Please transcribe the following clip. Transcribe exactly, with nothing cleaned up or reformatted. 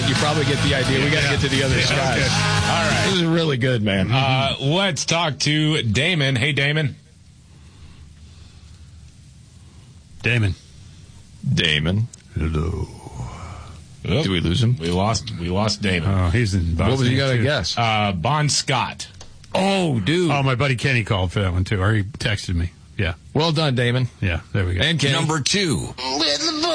you probably get the idea. We got to Yeah. get to the other Yeah, side. okay. All right. This is really good, man. Uh, let's talk to Damon. Hey, Damon. Damon. Damon. Hello. Oh, Did we lose him? We lost. We lost Damon. Oh, he's in Boston. What was you got to too. guess? Uh, Bon Scott. Oh, dude. Oh, my buddy Kenny called for that one, too. Or he texted me. Yeah. Well done, Damon. Yeah, there we go. And Kenny. Number two. With